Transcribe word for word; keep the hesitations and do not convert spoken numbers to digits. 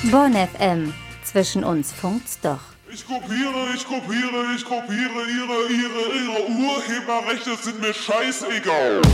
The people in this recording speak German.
Bonn F M. Zwischen uns funkt's doch. Ich kopiere, ich kopiere, ich kopiere, ihre, ihre, ihre Urheberrechte sind mir scheißegal.